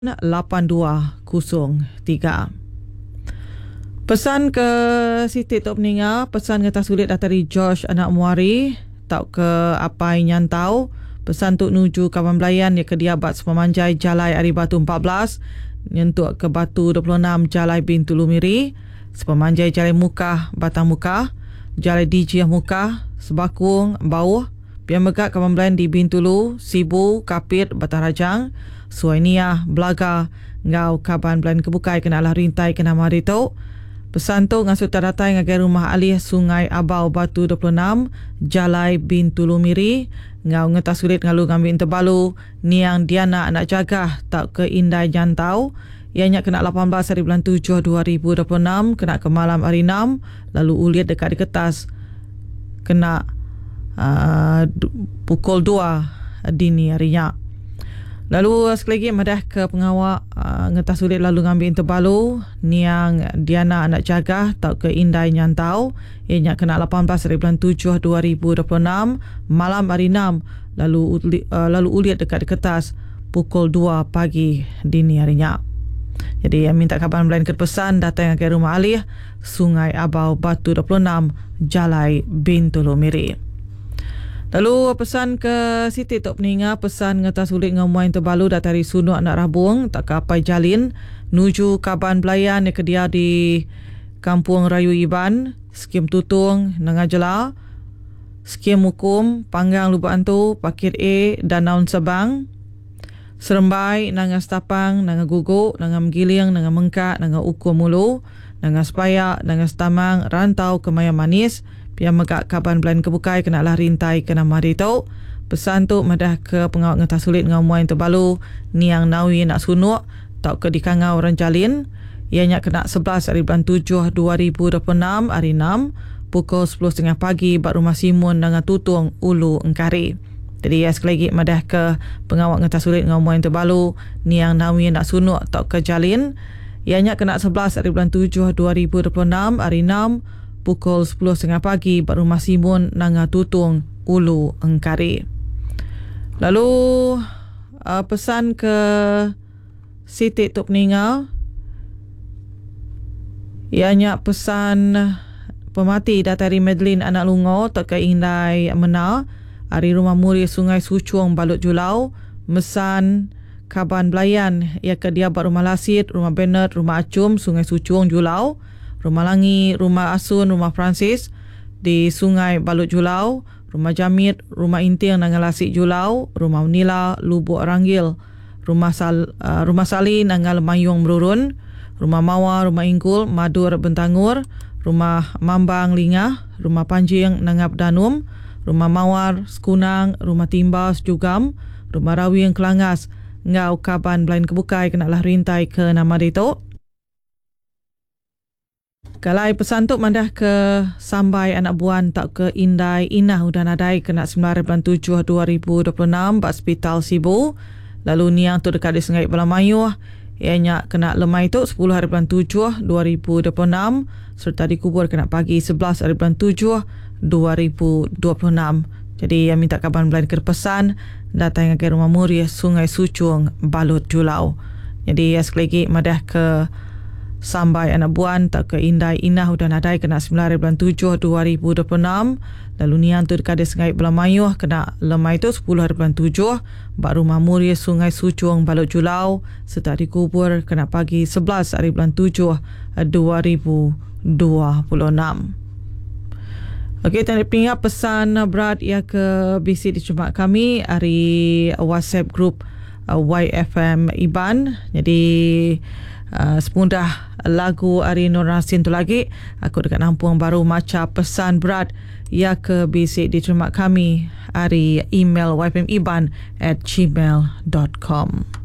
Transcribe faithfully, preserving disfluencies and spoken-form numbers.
lapan dua kosong tiga. Pesan ke Siti Tok Peninga, pesan kata sulit dari Josh anak Muari, tak ke apa yang tahu. Pesan tu nuju Kawan Belayan ya ke Diabat Sepamanjai Jalai Ari Batu empat belas, nyentuk ke Batu dua puluh enam Jalai Bintu Lumiri, Sepamanjai Jalai Mukah Batang Mukah, Jalai Dijiyah Mukah, Sebakung Bawah, Pian Megak Kawan Belayan di Bintulu, Sibu, Kapit, Batang Rajang, Suainiah, Belaga, Ngau Kaban Belayan Kebukai kena lah rintai kena mari tu. Pesan tu ngasuh tadatai ngagai rumah alih Sungai Abau Batu dua puluh enam, Jalai Bintu Lumiri, Ngau ngetah sulit ngalu ngambil terbalu, Niang Diana anak jagah tak ke Indai Jantau. Ianya kena lapan belas hari bulan tujuh dua ribu dua puluh enam, kena ke malam hari enam, lalu uliat dekat di kertas kena uh, pukul dua dini harinya. Lalu sekali lagi madah ke pengawak uh, ngetah sulit lalu ngambil terbalu, Niang Diana anak jagah tak ke Indai Nyantau. Ianya kena lapan belas hari bulan tujuh dua ribu dua puluh enam, malam hari enam, lalu uh, lalu uliat dekat di kertas pukul dua pagi dini harinya. Jadi yang minta Kaban Belayan kepesan datang ke rumah alih Sungai Abau Batu dua puluh enam, Jalai Bintu Lumiri. Lalu pesan ke Siti Tok Peninga, pesan ngata sulit ngamuai terbalu datari Sunuk Anak Rabung tak ke Apai Jalin nuju Kaban Belayan yang kedia di Kampung Rayu Iban, skim tutung Nangajela, skim hukum Panggang Lubuk Antu, Pakit A, Danau Sabang, Serembai, Nanga Stapang, Nanga Guguk, Nanga Mgiling, Nanga Mengkak, Nanga Ukur Mulu, Nanga Sepayak, Nanga Setamang, Rantau ke Maya Manis, Pian Megak Kaban Belayan Kebukai kena lah rintai kena mari tu. Pesan tu madah ke pengawak ngetah sulit ngamuai terbalu, Niang Nawi nak sunuk tak ke di Kangau Ranjalin. Ianya kena sebelas hari bulan tujuh dua ribu dua puluh enam hari enam pukul sepuluh tiga puluh pagi bak rumah Simun dengan Tutung Ulu Engkari. Jadi ya sekali lagi madah ke pengawak ngetah sulit ngamuai terbalu, Niang Nawi nak sunuk tak ke Jalin. Ianya kena sebelas hari bulan tujuh dua ribu dua puluh enam hari enam pukul sepuluh tiga puluh pagi bak rumah Simun Nanga Tutung Ulu Engkari. Lalu uh, pesan ke Siti Tok Peninga, ianya pesan pemati datari Madeline anak Lungo tak ke Indai Mena hari rumah muri Sungai Sucuang Balut Julau, mesan Kaban Belayan ia ke Diabat Rumah Lasit, Rumah Bennett, Rumah Acum Sungai Sucuang Julau, Rumah Langi, Rumah Asun, Rumah Francis di Sungai Balut Julau, Rumah Jamit, Rumah Inting Nanga Lasik Julau, Rumah Unila, Lubuk Ranggil, Rumah Sal, uh, Rumah Salin Nanga Mayung Merurun, Rumah Mawar, Rumah Ingkul, Madur Bentangur, Rumah Mambang Lingah, Rumah Panjing Nangap Danum, Rumah Mawar Sekunang, Rumah Timbas Jugam, Rumah Rawing Kelangas. Ngau Kaban Belayan Kebukai kena lah rintai ke nama itu. Kalai pesan tu mandah ke Sambai Anak Buan tak ke Indai Inah udah nadai kena sembilan bulan tujuh dua ribu dua puluh enam bak Hospital Sibu. Lalu Niang tu dekat di Sungai Belamayuh, ianya kena lemai tu sepuluh hari bulan tujuh dua ribu dua puluh enam serta dikubur kena pagi sebelas hari bulan tujuh dua ribu dua puluh enam. Jadi yang minta Kaban Belayan kepesan datang ke rumah muri Sungai Sucuang Balut Julau. Jadi ya sekali lagi madah ke Sambai Anak Buan tak ke Indai Inah udah nadai kena sembilan bulan tujuh dua ribu dua puluh enam. Lalu Niang tu dekat di Sungai Belamayuh kena lemai tu sepuluh hari bulan tujuh bak rumah muri Sungai Sucuang Balut Julau serta dikubur kena pagi sebelas hari bulan tujuh dua ribu dua puluh enam. Okey, tadi pingat pesan berat ia ke bisi di Jumaat kami hari WhatsApp group uh, Y F M Iban. Jadi uh, semudah lagu Ari Nur Nasin tu lagi aku dekat Nampung Baru maca pesan berat ia ke bisi di Jumaat kami hari email y f m iban at gmail dot com.